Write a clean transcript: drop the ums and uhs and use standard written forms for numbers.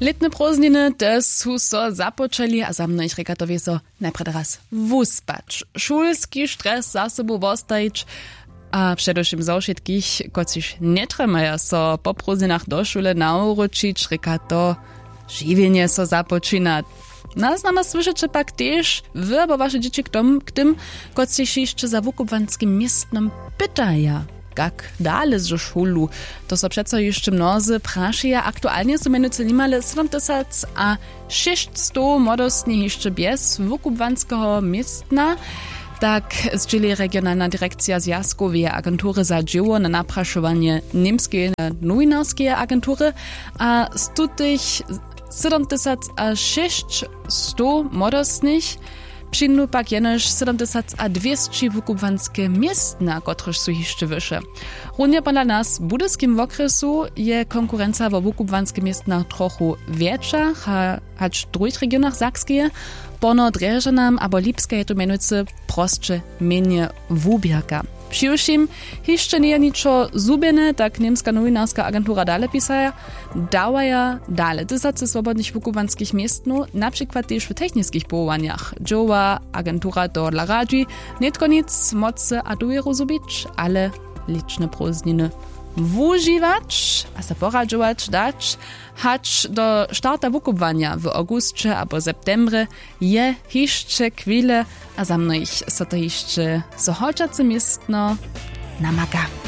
Letne prózdniny też su so započeli a za mną ich rekatowie so najpierw raz wuspać. Szulski stres za sobą postajić, a przedewším za všetkých, kociž netremaja so po prózdninach do šule naučić, rekato žiwienie so započinat. Nas nama słyszeć pak też wy, bo wasze dzieci k tym, kociž jeszcze za wukubwanskim miestnom pytaja. Jak dalej z szulu, to so przeco jeszcze mnozy praszyja. Aktualnie są mianowicie niemale 70 a 600 młodostnych jeszcze bez wukubwanskiego miestna. Tak zdzieli regionalna dyrekcja Związkowej Agentury za dzieło na napraszowanie niemskiej nowinarskiej agentury, a z tutych 70 a 600 młodostnych przyjdą pak jenoż 70 a 200 wukubwanskie miestna, kotreż są jeszcze wyższe. Równie dla nas w budyskim okresu je konkurencja w wukubwanskie miestna trochu większa, choć w drugich regionach Sakskie, pono Dreżanam abo Lipska je to mianowicie prostsze menie wubierka. Przyjuszim, jeszcze nie niczo zubiene, tak niemska nowinarska agentura dalej pisaja, dawaja dalej tysacy swobodnych wukubwanskich miestno, na przykład też w technickich powołaniach. Dzioła agentura to dla radzi, nie tylko nic mocy a duje rozubić, ale liczne prózdniny wużywać, a se poradzować dać, hacz do starta wukubwania w augustie albo septembre je jeszcze chwile, a za mną ich so to jeszcze so holczace miestno namaga.